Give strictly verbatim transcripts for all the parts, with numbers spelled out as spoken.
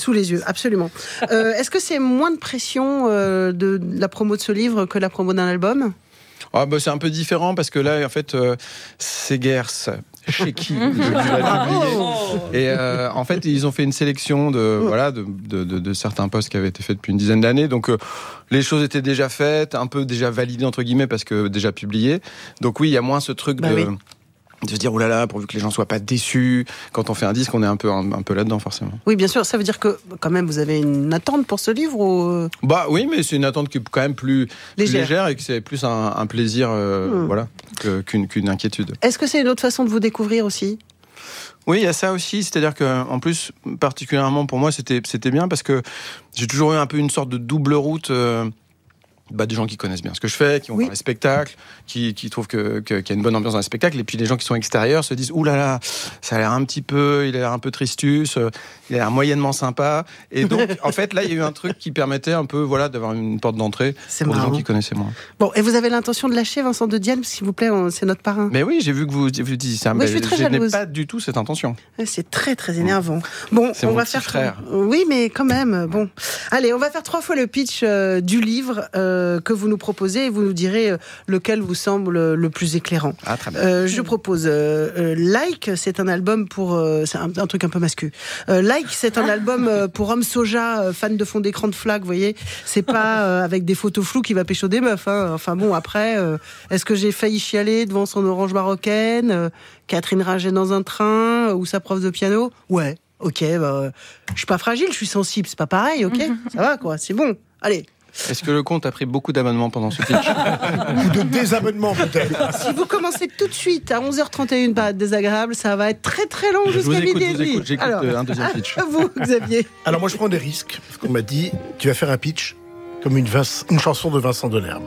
Sous les yeux, absolument. Euh, est-ce que c'est moins de pression euh, de, de la promo de ce livre que la promo d'un album ? Ah bah c'est un peu différent parce que là, en fait, euh, Segers, chez qui je l'ai publié. Et euh, en fait, ils ont fait une sélection de, voilà, de, de, de, de certains posts qui avaient été faits depuis une dizaine d'années. Donc, euh, les choses étaient déjà faites, un peu déjà validées, entre guillemets, parce que déjà publiées. Donc oui, il y a moins ce truc bah de... Oui. de se dire, oulala, pourvu que les gens soient pas déçus. Quand on fait un disque, on est un peu, un, un peu là-dedans, forcément. Oui, bien sûr. Ça veut dire que, quand même, vous avez une attente pour ce livre ou... Bah oui, mais c'est une attente qui est quand même plus légère, plus légère et que c'est plus un, un plaisir, euh, hmm. voilà, que, qu'une, qu'une inquiétude. Est-ce que c'est une autre façon de vous découvrir aussi ? Oui, il y a ça aussi. C'est-à-dire qu'en plus, particulièrement pour moi, c'était, c'était bien parce que j'ai toujours eu un peu une sorte de double route... Euh, Bah, des gens qui connaissent bien ce que je fais, qui vont oui. voir les spectacles, qui, qui trouvent que, que, qu'il y a une bonne ambiance dans les spectacles, et puis les gens qui sont extérieurs se disent « Ouh là là, ça a l'air un petit peu, il a l'air un peu tristus, il a l'air moyennement sympa ». Et donc, en fait, là, il y a eu un truc qui permettait un peu voilà, d'avoir une porte d'entrée c'est pour marrant. Des gens qui connaissaient moins. Bon, et vous avez l'intention de lâcher Vincent de Dienne, s'il vous plaît, on, c'est notre parrain. Mais oui, j'ai vu que vous, vous disiez ça, moi, mais je, suis très je jalouse. n'ai pas du tout cette intention. C'est très, très énervant. Bon, c'est on mon va petit faire... frère. Oui, mais quand même, bon. Allez, on va faire trois fois le pitch euh, du livre euh, que vous nous proposez. Et vous nous direz lequel vous semble le plus éclairant. Ah, très bien. Euh, je propose euh, euh, Like, c'est un album pour... Euh, c'est un, un truc un peu mascu. Euh, like, c'est un album euh, pour homme soja, euh, fan de fond d'écran de flag, vous voyez. C'est pas euh, avec des photos floues qui va pécho des meufs. Hein. Enfin bon, après, euh, est-ce que j'ai failli chialer devant son orange marocaine, euh, Catherine Ringer dans un train, euh, ou sa prof de piano ? Ouais, ok, bah, je suis pas fragile, je suis sensible, c'est pas pareil, ok ? Ça va, quoi, c'est bon. Allez. Est-ce que le compte a pris beaucoup d'abonnements pendant ce pitch ? Ou de désabonnements, peut-être. Si vous commencez tout de suite à onze heures trente et une, pas désagréable, ça va être très très long je jusqu'à écoute, midi et demi. J'écoute Alors, un deuxième pitch. À vous, Xavier. Alors moi, je prends des risques. Parce qu'on m'a dit, tu vas faire un pitch comme une, Vince, une chanson de Vincent Delerme.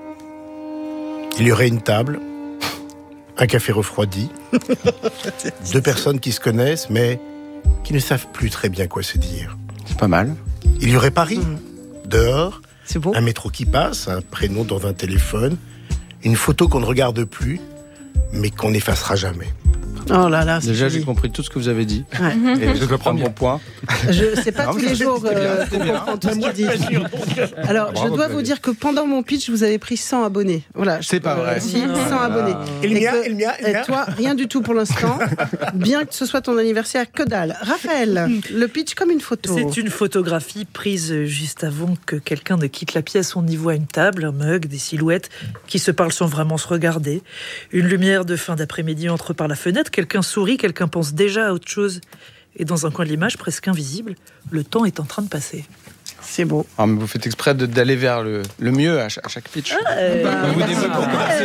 Il y aurait une table, un café refroidi, deux personnes qui se connaissent, mais qui ne savent plus très bien quoi se dire. C'est pas mal. Il y aurait Paris, mmh. dehors, c'est beau. Un métro qui passe, un prénom dans un téléphone, une photo qu'on ne regarde plus, mais qu'on n'effacera jamais. Oh là là, déjà joli. J'ai compris tout ce que vous avez dit. Ouais. Et je dois prendre mon point. Je sais pas non, tous les jours euh, qu'on comprend tout ce qu'il dit. Alors, Bravo, je dois vous dire que pendant mon pitch, vous avez pris cent abonnés. Voilà. C'est pas vrai. Euh, si, cent abonnés. Et, et, que, et, et toi, rien du tout pour l'instant. Bien que ce soit ton anniversaire, que dalle. Raphaël, le pitch comme une photo. C'est une photographie prise juste avant que quelqu'un ne quitte la pièce. On y voit une table, un mug, des silhouettes qui se parlent sans vraiment se regarder. Une lumière de fin d'après-midi entre par la fenêtre. Quelqu'un sourit, quelqu'un pense déjà à autre chose. Et dans un coin de l'image, presque invisible, le temps est en train de passer. C'est beau. Ah, mais vous faites exprès de, d'aller vers le, le mieux à chaque, à chaque pitch. Ah, euh, bah, vous développez pour commencer.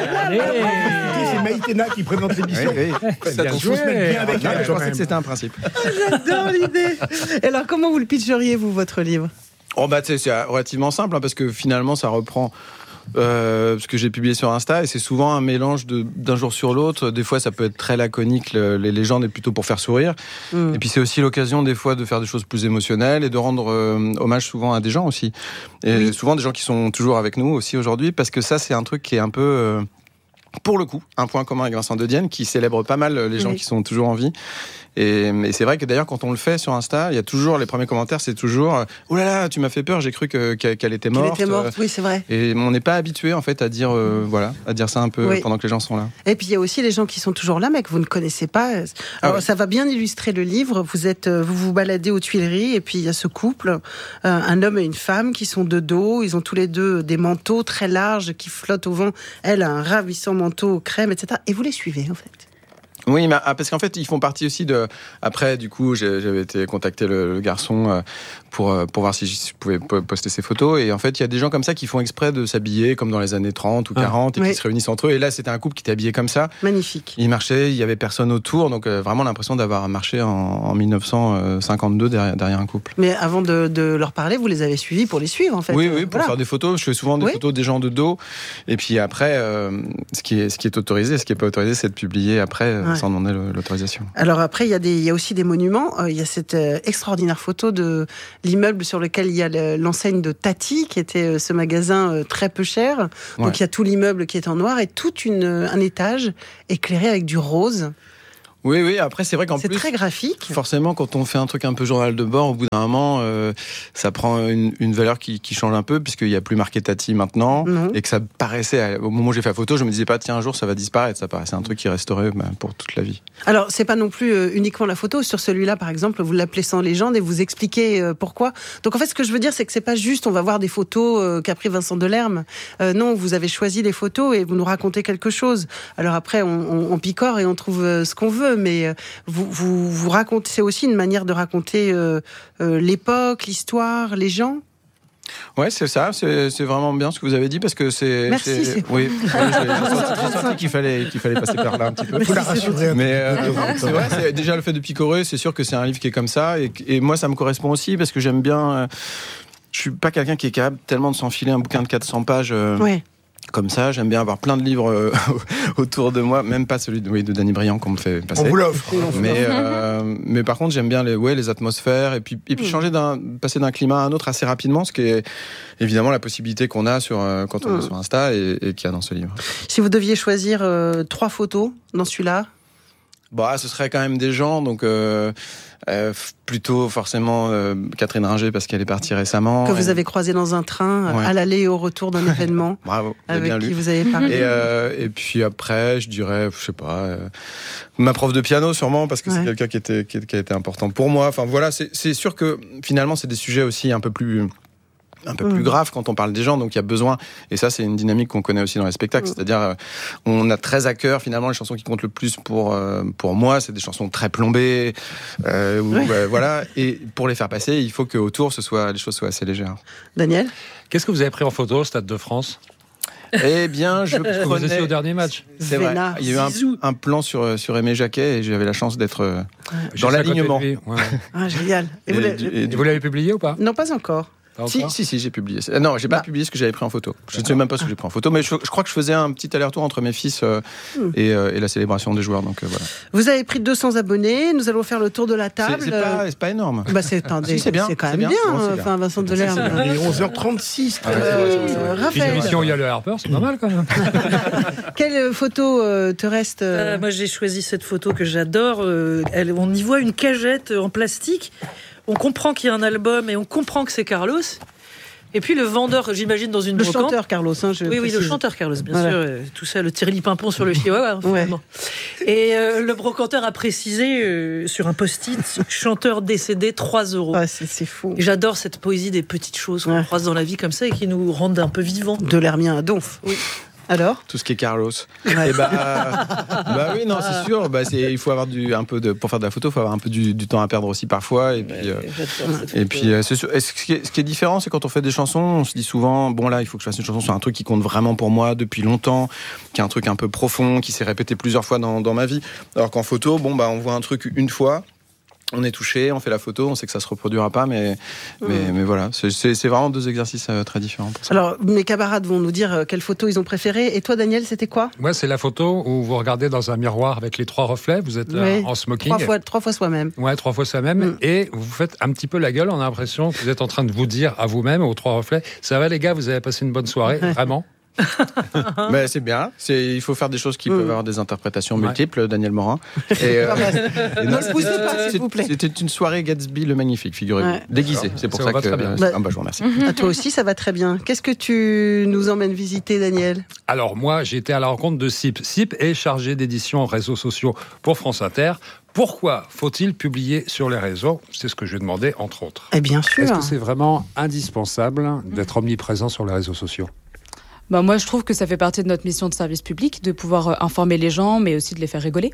C'est Maïtena qui présente l'émission. Oui, oui. Ça faut se mettre bien avec elle. Je pensais que c'était un principe. J'adore l'idée. Et alors, comment vous le pitcheriez, vous, votre livre ? Oh, bah, c'est, c'est relativement simple, hein, parce que finalement, ça reprend... Euh, ce que j'ai publié sur Insta, et c'est souvent un mélange de, d'un jour sur l'autre. Des fois ça peut être très laconique, le, les légendes, et plutôt pour faire sourire, mmh. et puis c'est aussi l'occasion des fois de faire des choses plus émotionnelles et de rendre euh, hommage souvent à des gens aussi, et oui. souvent des gens qui sont toujours avec nous aussi aujourd'hui, parce que ça c'est un truc qui est un peu euh, pour le coup un point commun avec Vincent de Dienne, qui célèbre pas mal les gens oui. qui sont toujours en vie. Et, et c'est vrai que d'ailleurs, quand on le fait sur Insta, il y a toujours les premiers commentaires, c'est toujours « Oh là là, tu m'as fait peur, j'ai cru que, qu'elle était morte. » Qu'elle était morte, oui, c'est vrai. Et on n'est pas habitué en fait à dire euh, voilà, à dire ça un peu oui. pendant que les gens sont là. Et puis il y a aussi les gens qui sont toujours là, mais que vous ne connaissez pas. Alors ah oui. ça va bien illustrer le livre. Vous êtes, vous vous baladez aux Tuileries, et puis il y a ce couple, euh, un homme et une femme qui sont de dos. Ils ont tous les deux des manteaux très larges qui flottent au vent. Elle a un ravissant manteau crème, et cetera. Et vous les suivez en fait. Oui, mais, parce qu'en fait, ils font partie aussi de... Après, du coup, j'ai, j'avais été contacter le, le garçon pour, pour voir si je pouvais poster ses photos. Et en fait, il y a des gens comme ça qui font exprès de s'habiller comme dans les années trente ou quarante, ah, et oui. qui se réunissent entre eux. Et là, c'était un couple qui était habillé comme ça. Magnifique. Ils marchaient, il y avait personne autour. Donc, euh, vraiment l'impression d'avoir marché en, en dix-neuf cent cinquante-deux derrière, derrière un couple. Mais avant de, de leur parler, vous les avez suivis pour les suivre, en fait. Oui, oui, pour voilà. faire des photos. Je fais souvent des oui. photos des gens de dos. Et puis après, euh, ce, qui est, ce qui est autorisé, ce qui n'est pas autorisé, c'est de publier après, ouais. sans demander l'autorisation. Alors après, il y a des, il y a aussi des monuments. Il y a cette euh, extraordinaire photo de l'immeuble sur lequel il y a le, l'enseigne de Tati, qui était euh, ce magasin euh, très peu cher. Donc ouais. il y a tout l'immeuble qui est en noir et tout une, un étage éclairé avec du rose. Oui, oui, après c'est vrai qu'en C'est plus... très graphique. Forcément, quand on fait un truc un peu journal de bord, au bout d'un moment, euh, ça prend une, une valeur qui, qui change un peu, puisqu'il n'y a plus marqué Tati maintenant, Non. et que ça paraissait, au moment où j'ai fait la photo, je me disais pas, tiens, un jour ça va disparaître, ça paraissait un truc qui resterait bah, pour toute la vie. Alors, c'est pas non plus euh, uniquement la photo. Sur celui-là, par exemple, vous l'appelez Sans légende et vous expliquez euh, pourquoi. Donc, en fait, ce que je veux dire, c'est que c'est pas juste, on va voir des photos euh, qu'a pris Vincent Delerme. Euh, non, vous avez choisi les photos et vous nous racontez quelque chose. Alors après, on, on, on picore et on trouve euh, ce qu'on veut, mais euh, vous, vous, vous racontez, c'est aussi une manière de raconter euh, euh, l'époque, l'histoire, les gens. Ouais, c'est ça, c'est, c'est vraiment bien ce que vous avez dit, parce que c'est... Merci, c'est... c'est- Oui, oui, j'ai, j'ai senti, j'ai senti qu'il fallait, qu'il fallait passer par là un petit peu. Il faut la rassurer. Mais euh, non, c'est vrai, c'est, déjà le fait de picorer, c'est sûr que c'est un livre qui est comme ça, et, et moi ça me correspond aussi, parce que j'aime bien... Euh, je suis pas quelqu'un qui est capable tellement de s'enfiler un bouquin de quatre cents pages... Euh, Ouais. Comme ça, j'aime bien avoir plein de livres euh, autour de moi, même pas celui de, oui, de Danny Briand qu'on me fait passer. On vous l'offre. Mais, euh, mais par contre, j'aime bien les, ouais, les atmosphères et puis, et puis Mm. changer d'un, passer d'un climat à un autre assez rapidement, ce qui est évidemment la possibilité qu'on a sur, euh, quand on Mm. est sur Insta et, et qu'il y a dans ce livre. Si vous deviez choisir euh, trois photos dans celui-là, Bah, ce serait quand même des gens, donc euh, euh, plutôt forcément euh, Catherine Ringer parce qu'elle est partie récemment. que vous Et- avez croisé dans un train, Ouais. à l'aller et au retour d'un événement, Bravo, vous avez avec bien qui lu. vous avez parlé. Et, euh, et puis après, je dirais, je sais pas, euh, ma prof de piano sûrement, parce que Ouais. c'est quelqu'un qui, était, qui, qui a été important pour moi. Enfin voilà, c'est, c'est sûr que finalement, c'est des sujets aussi un peu plus... un peu Mm. plus grave quand on parle des gens, donc il y a besoin, et ça c'est une dynamique qu'on connaît aussi dans les spectacles, Mm. c'est-à-dire euh, on a très à cœur finalement les chansons qui comptent le plus pour euh, pour moi, c'est des chansons très plombées, euh, où, Oui. euh, voilà, et pour les faire passer, il faut que autour ce soit les choses soient assez légères. Daniel ? Qu'est-ce que vous avez pris en photo au Stade de France? Eh bien, je Vous étiez prenais. au dernier match. C'est vrai. Vénard, Il y a eu un, Zizou. un plan sur sur Aimé Jacquet et j'avais la chance d'être euh, Juste dans à côté de l'alignement. lui, ouais. Ah, génial. Et vous Et l'avez- du- et Et du- vous l'avez publié ou pas? Non, pas encore. Pas Si, encore si, si, j'ai publié. Euh, Non, j'ai pas Bah. publié ce que j'avais pris en photo. Je ne sais même pas ce que j'ai pris en photo, mais je, je crois que je faisais un petit aller-retour entre mes fils euh, Hmm. et, euh, et la célébration des joueurs. Donc euh, voilà. Vous avez pris deux cents abonnés. Nous allons faire le tour de la C'est, table. c'est pas, c'est pas énorme. Bah c'est, attendez, Si, c'est bien, quand c'est même bien, bien, c'est bon, c'est euh, bien. enfin Vincent Delerme. Il est onze heures trente-six. Ah ouais, c'est vrai, c'est vrai, c'est vrai. Euh, Puis une Raphaël, émission où il y a le Harper, c'est pas mal quand même. quelle photo euh, te reste euh, Euh, moi, j'ai choisi cette photo que j'adore. Euh, elle- on y voit une cagette en plastique. On comprend qu'il y a un album et on comprend que c'est Carlos. Et puis le vendeur, j'imagine, dans une Le brocante. chanteur Carlos, hein, je Oui, oui, le précise. chanteur Carlos, bien Voilà. sûr. euh, Tout ça, le tireli-pimpon sur le chihuahua, Ouais. finalement. Et euh, le brocanteur a précisé euh, sur un post-it chanteur décédé, trois euros. Ah, c'est, c'est fou. Et j'adore cette poésie des petites choses qu'on Ouais. croise dans la vie comme ça et qui nous rendent un peu vivants. Delermien à donf. Oui. Alors Tout ce qui est Carlos. Ouais. Et bah, bah oui, non, c'est sûr. Bah, c'est, il faut avoir du, un peu de, pour faire de la photo, il faut avoir un peu du, du temps à perdre aussi parfois. Et puis, euh, J'adore cette Et photo. puis, euh, c'est sûr, et ce, qui est, ce qui est différent, c'est quand on fait des chansons, on se dit souvent, bon là, il faut que je fasse une chanson sur un truc qui compte vraiment pour moi depuis longtemps, qui est un truc un peu profond, qui s'est répété plusieurs fois dans, dans ma vie. Alors qu'en photo, bon bah, on voit un truc une fois, on est touché, on fait la photo, on sait que ça se reproduira pas, mais, mais, mais voilà, c'est, c'est, c'est vraiment deux exercices euh, très différents pour ça. Alors, mes camarades vont nous dire euh, quelle photo ils ont préférée. Et toi, Daniel, c'était quoi? Moi, c'est la photo où vous regardez dans un miroir avec les trois reflets. Vous êtes euh, Oui. en smoking. Trois fois, trois fois soi-même. Ouais, trois fois ça même. Mm. Et vous faites un petit peu la gueule. On a l'impression que vous êtes en train de vous dire à vous-même, aux trois reflets, ça va les gars, vous avez passé une bonne soirée, vraiment. Mais c'est bien, c'est, il faut faire des choses qui Mm. peuvent avoir des interprétations Ouais. multiples, Daniel Morin. Et, euh, et Ne non, le poussez pas, s'il vous plaît. C'était une soirée Gatsby le Magnifique, figurez-vous. Ouais. Déguisé, c'est pour Ça ça, va que... très bien. euh, ah bah, je vous remercie. À toi aussi, ça va très bien. Qu'est-ce que tu nous emmènes visiter, Daniel? Alors moi, j'ai été à la rencontre de S I P. S I P est chargé d'édition en réseaux sociaux pour France Inter. Pourquoi faut-il publier sur les réseaux? C'est ce que je vais demander, entre autres. Eh bien sûr. Est-ce que c'est vraiment indispensable d'être omniprésent sur les réseaux sociaux? Bah moi, je trouve que ça fait partie de notre mission de service public, de pouvoir euh, informer les gens, mais aussi de les faire rigoler.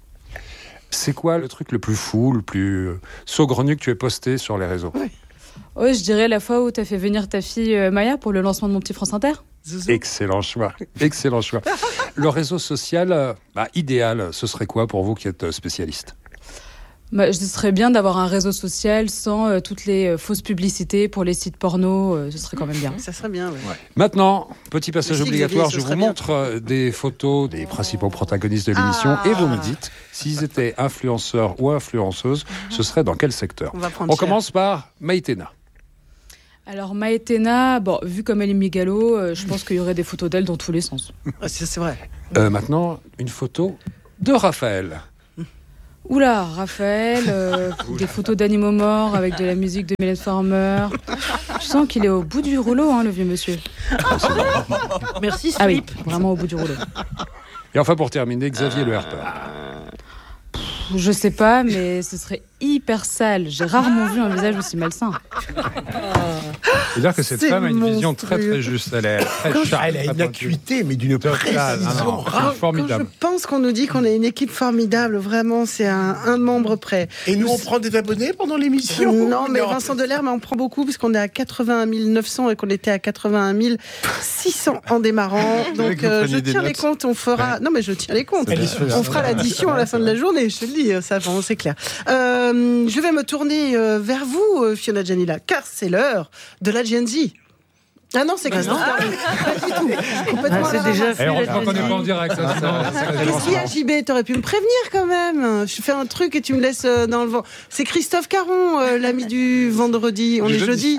C'est quoi le truc le plus fou, le plus euh, saugrenu que tu aies posté sur les réseaux? Ouais, je dirais la fois où tu as fait venir ta fille euh, Maya pour le lancement de mon petit France Inter. Excellent choix, excellent choix. Le réseau social euh, bah, idéal, ce serait quoi pour vous qui êtes euh, spécialiste? Bah, je serais bien d'avoir un réseau social sans euh, toutes les euh, fausses publicités pour les sites porno, euh, ce serait quand même bien. Ça serait bien, ouais. Maintenant, petit passage Merci, obligatoire, Xavier, ce je serait vous bien. montre euh, des photos des principaux protagonistes de l'émission Ah. et vous me dites s'ils étaient influenceurs ou influenceuses, ce serait dans quel secteur? On va prendre On cher. commence par Maïtena. Alors Maëtena, bon, vu comme elle est mégalo, euh, je pense qu'il y aurait des photos d'elle dans tous les sens. Ah, c'est, c'est vrai. Euh, maintenant, une photo de Raphaël. Oula, Raphaël, euh, des photos d'animaux morts avec de la musique de Mylène Farmer. Je sens qu'il est au bout du rouleau, hein, le vieux monsieur. Merci, Slip. Ah oui, vraiment au bout du rouleau. Et enfin, pour terminer, Xavier Le Herpin. Je sais pas, mais ce serait hyper sale. J'ai rarement vu un visage aussi malsain. C'est-à-dire que cette C'est femme a une vision monstrueux. très très juste. Elle, est très Quand sharp, elle a très une pointue. acuité, mais d'une Totale, précision non, non, rare. c'est formidable. Quand je pense qu'on nous dit qu'on est une équipe formidable, vraiment, c'est un, un membre près. Et nous, on prend des abonnés pendant l'émission. Non, mais Vincent Delerme en prend beaucoup puisqu'on est à quatre-vingt-un mille neuf cents et qu'on était à quatre-vingt-un mille six cents en démarrant. Donc que vous euh, je preniez des tiens les notes. comptes, on fera. Non, mais je tiens les comptes. Elle est sur- On fera l'addition à la fin de la journée. Je te le dis, ça, bon, c'est clair. Euh, je vais me tourner euh, vers vous, euh, Fiona Janila, car c'est l'heure de la Gen Z. Ah non, c'est Christophe. Darwin. Pas du tout. Complètement Ah, à c'est la déjà ramasse. fait, Eh, on la ne connaît Gen pas en Z. direct. Ça, sinon, c'est Qu'est-ce qu'il y a, J B? T'aurais pu me prévenir quand même. Je fais un truc et tu me laisses euh, dans le vent. C'est Christophe Caron, euh, l'ami du vendredi. On est jeudi.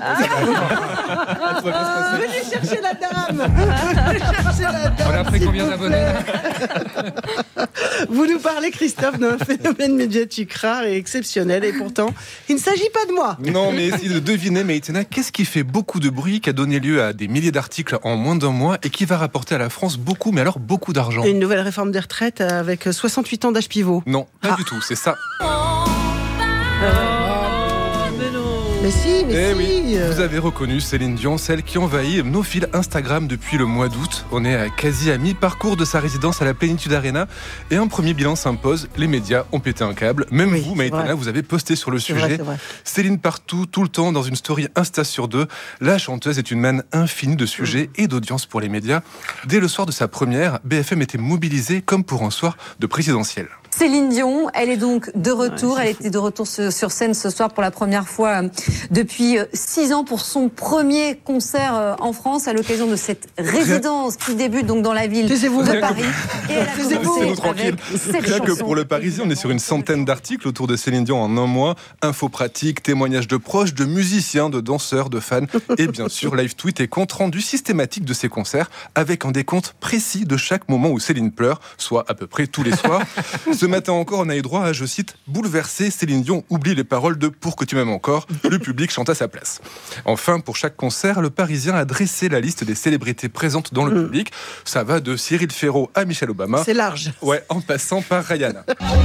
Venez chercher la dame. Venez chercher la dame. On a pris s'il combien vous d'abonnés plaît. Vous nous parlez, Christophe, d'un phénomène médiatique rare et exceptionnel. Et pourtant, il ne s'agit pas de moi. Non, mais essayez de deviner, Maïtena, qu'est-ce qui fait beaucoup de bruit, qui a donné lieu à des milliers d'articles en moins d'un mois et qui va rapporter à la France beaucoup, mais alors beaucoup d'argent? Une nouvelle réforme des retraites avec soixante-huit ans d'âge pivot. Non, pas Ah. du tout, c'est ça. Mais non. Mais si, mais Eh si. oui, euh, vous avez reconnu Céline Dion, celle qui envahit nos fils Instagram depuis le mois d'août. On est à quasi à mi-parcours de sa résidence à la Plénitude Arena et un premier bilan s'impose. Les médias ont pété un câble. Même Oui, vous, c'est Maïtena, vrai. vous avez posté sur le C'est sujet. vrai, c'est vrai. Céline partout, tout le temps, dans une story Insta sur deux. La chanteuse est une manne infinie de sujets et d'audience pour les médias. Dès le soir de sa première, B F M était mobilisée comme pour un soir de présidentielle. Céline Dion, elle est donc de retour. Elle était de retour sur sur scène ce soir pour la première fois euh, depuis euh, six ans pour son premier concert euh, en France à l'occasion de cette résidence qui débute donc dans la ville Taisez-vous. de Paris. Et elle a Laissez-nous commencé tranquille. avec cette Rien que chanson. pour le Parisien, on est sur une centaine d'articles autour de Céline Dion en un mois. Infos pratiques, témoignages de proches, de musiciens, de danseurs, de fans. Et bien sûr, live tweet et compte rendu systématique de ses concerts avec un décompte précis de chaque moment où Céline pleure, soit à peu près tous les soirs. Ce matin encore, on a eu droit à, je cite, bouleversé, Céline Dion oublie les paroles de Pour que tu m'aimes encore. Le public chante à sa place. Enfin, pour chaque concert, le Parisien a dressé la liste des célébrités présentes dans le public. Ça va de Cyril Ferraud à Michelle Obama. C'est large. Ouais, en passant par Rihanna.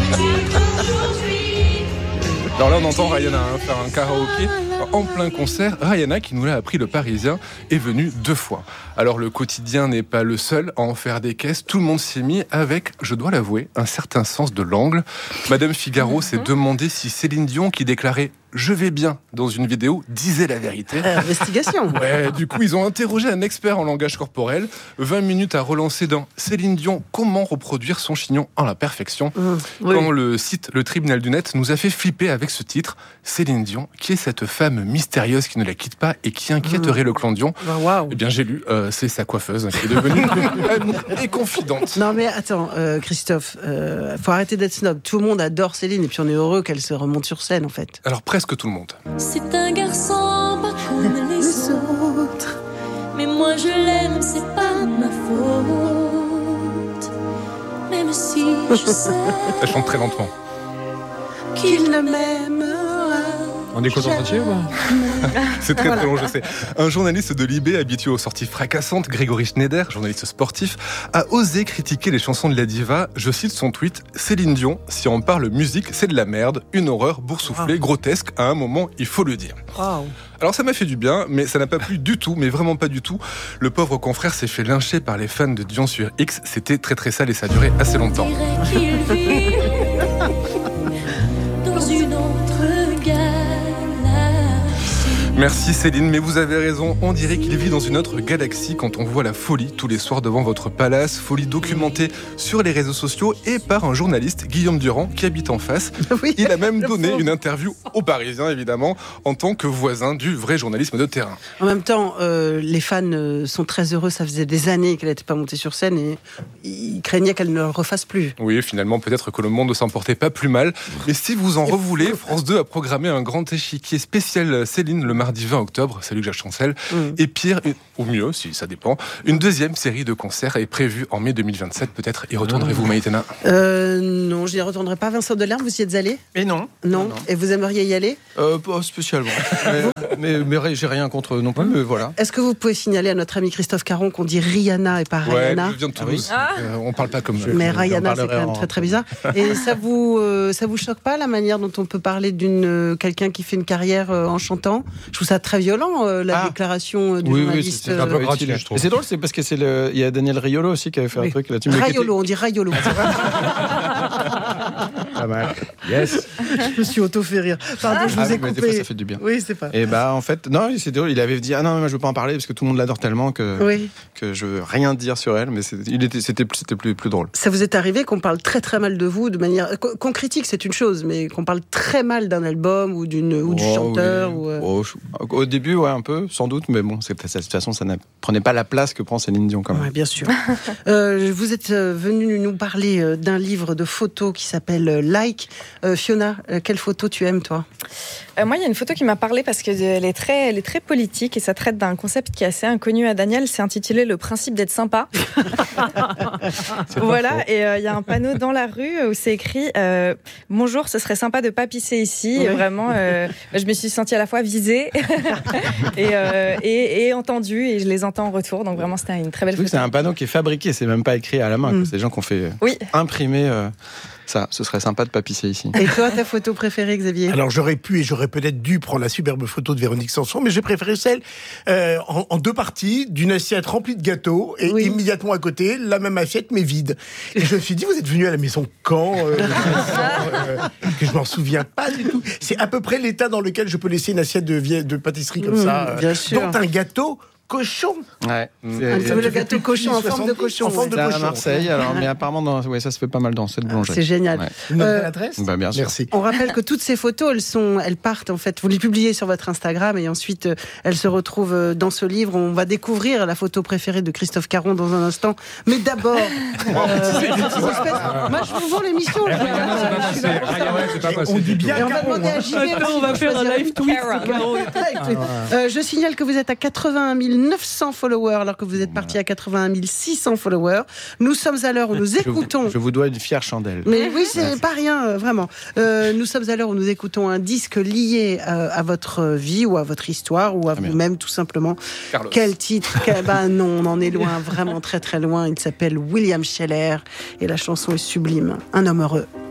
Alors là, on entend Rihanna hein, faire un karaoké en plein concert. Rihanna, qui nous l'a appris, le Parisien, est venue deux fois. Alors le quotidien n'est pas le seul à en faire des caisses. Tout le monde s'y est mis avec, je dois l'avouer, un certain sens de l'angle. Madame Figaro s'est demandé si Céline Dion, qui déclarait « Je vais bien » dans une vidéo, disait la vérité. Euh, Investigation. Ouais, du coup, ils ont interrogé un expert en langage corporel. vingt minutes à relancer dans Céline Dion, comment reproduire son chignon à la perfection. Mmh, oui. Quand le site Le Tribunal du Net nous a fait flipper avec ce titre, Céline Dion, qui est cette femme mystérieuse qui ne la quitte pas et qui inquiéterait le clan Dion. Bah, waouh. Eh bien, j'ai lu, euh, c'est sa coiffeuse qui est devenue amie et confidente. Non mais attends, euh, Christophe, euh, faut arrêter d'être snob. Tout le monde adore Céline et puis on est heureux qu'elle se remonte sur scène en fait. Alors, presque tout le monde. C'est un garçon pas comme les autres, mais moi je l'aime, c'est pas ma faute. Même si je sais Elle chante très lentement. Qu'il ne m'aimera. On écoute en entier ou pas? C'est très très long, je sais. Un journaliste de Libé, habitué aux sorties fracassantes, Grégory Schneider, journaliste sportif, a osé critiquer les chansons de la diva. Je cite son tweet, « Céline Dion, si on parle musique, c'est de la merde, une horreur boursouflée, grotesque, à un moment, il faut le dire. » Waouh. Alors ça m'a fait du bien, mais ça n'a pas plu du tout, mais vraiment pas du tout. Le pauvre confrère s'est fait lyncher par les fans de Dion sur X. C'était très très sale et ça a duré assez longtemps. on dirait qu'il vit dans une autre galaxie. Merci Céline, mais vous avez raison, on dirait qu'il vit dans une autre galaxie quand on voit la folie tous les soirs devant votre palace, folie documentée sur les réseaux sociaux et par un journaliste, Guillaume Durand, qui habite en face. Oui, Il a même le donné pauvre. une interview aux Parisiens, évidemment, en tant que voisin du vrai journalisme de terrain. En même temps, euh, les fans euh, sont très heureux. Ça faisait des années qu'elle n'était pas montée sur scène et ils craignaient qu'elle ne le refasse plus. Oui, finalement, peut-être que le monde ne s'en portait pas plus mal. Mais si vous en revoulez, France deux a programmé un grand échiquier spécial Céline le mardi mardi vingt octobre, salut Jacques Chancel. Mm. Et pire, une- ou mieux, si ça dépend, une deuxième série de concerts est prévue en mai deux mille vingt-sept, peut-être. Y retournerez-vous, Maïtena? Euh, non, je n'y retournerai pas. Vincent Delerme, vous y êtes allé? Et non. Non. Et vous aimeriez y aller? Euh, pas spécialement. mais, mais, mais j'ai rien contre eux non plus, mais voilà. Est-ce que vous pouvez signaler à notre ami Christophe Caron qu'on dit Rihanna et pas Ouais, Rihanna? je viens de Toulouse. Ah donc, euh, on parle pas comme Mais j'en Rihanna, c'est parlerai quand même en- très très bizarre. Et ça vous, euh, ça vous choque pas la manière dont on peut parler d'une euh, quelqu'un qui fait une carrière euh, en chantant? Je trouve ça très violent, euh, la Ah. déclaration euh, du Oui, oui, journaliste. c'est un peu euh, gratuit, je trouve. Et c'est drôle, c'est parce que c'est le, il y a Daniel Riolo aussi qui avait fait un Oui. truc là-dessus. mais qui était- Raiolo, on dit Raiolo. Pas mal. Yes. Je me suis auto-fait rire. Pardon, je Ah, vous ai mais coupé. des fois, ça fait du bien. Oui, c'est pas. Et bah en fait, non, c'est drôle. Il avait dit ah non, mais moi je veux pas en parler parce que tout le monde l'adore tellement que Oui. que je veux rien dire sur elle. Mais c'est- il était, c'était, c'était plus, plus drôle. Ça vous est arrivé qu'on parle très très mal de vous de manière qu'on critique, c'est une chose, mais qu'on parle très mal d'un album ou d'une ou du Oh, chanteur oui. ou euh, Oh, je- au début, ouais, un peu, sans doute, mais bon, c'est, ça- de toute façon, ça ne prenait pas la place que prend Céline Dion quand même. Ouais, bien sûr. Euh, vous êtes euh, venu nous parler euh, d'un livre de photos qui s'appelle euh, Like. Euh, Fiona, euh, quelle photo tu aimes toi? Euh, moi, il y a une photo qui m'a parlé parce qu'elle est très, elle est très politique et ça traite d'un concept qui est assez inconnu à Daniel. C'est intitulé Le principe d'être sympa. Voilà, et euh, il y a un panneau dans la rue où c'est écrit euh, bonjour, ce serait sympa de pas pisser ici. Ouais. Et vraiment, euh, je me suis sentie à la fois visée et, euh, et, et entendue, et je les entends en retour. Donc vraiment, c'était une très belle Surtout que photo. c'est un panneau qui est fabriqué, c'est même pas écrit à la main. Mm. quoi. C'est des gens qui ont fait euh, Oui. imprimer euh, ça. Ce serait sympa de pas pisser ici. Et toi, ta photo préférée, Xavier? Alors j'aurais pu et j'aurais peut-être dû prendre la superbe photo de Véronique Sanson, mais j'ai préféré celle euh, en, en deux parties, d'une assiette remplie de gâteaux et Oui. immédiatement à côté, la même assiette mais vide. Et je me suis dit, vous êtes venu à la maison quand euh, euh, Que je m'en souviens pas du tout. C'est à peu près l'état dans lequel je peux laisser une assiette de, vieille, de pâtisserie comme Mmh, ça, euh, bien sûr. dont un gâteau cochon. Ouais. Ah, C'est, le gâteau cochon en forme de soixante-dix, cochon. en forme de c'est à cochon. Marseille, alors, mais apparemment, dans, ouais, ça se fait pas mal dans cette boulangerie. C'est génial. Ouais. Une Euh, nouvelle adresse Bah, bien sûr. Merci. On rappelle que toutes ces photos, elles sont, elles partent en fait. Vous les publiez sur votre Instagram et ensuite euh, elles se retrouvent euh, dans ce livre. On va découvrir la photo préférée de Christophe Caron dans un instant. Mais d'abord, euh, ces espèces- moi je vous vends l'émission. je- Rihanna, c'est pas je suis passé. là. Rihanna, c'est pas passé On du dit tout. bien Et on va Caron, demander à hein. J B Attends, aussi on va de faire un choisir live une. tweet. Euh, je signale que vous êtes à quatre-vingt-un mille neuf cents followers alors que vous êtes parti à quatre-vingt-un mille six cents followers. Nous sommes à l'heure où nous Je vous- écoutons. Je vous dois une fière chandelle. Mais oui, c'est pas rien, euh, vraiment. Euh, nous sommes à l'heure où nous écoutons un disque lié euh, à votre vie ou à votre histoire ou à Ah, bien. vous-même, tout simplement. Carlos. Quel titre? Quel- Ben non, on en est loin, vraiment très très loin. Il s'appelle William Scheller et la chanson est sublime. Un homme heureux.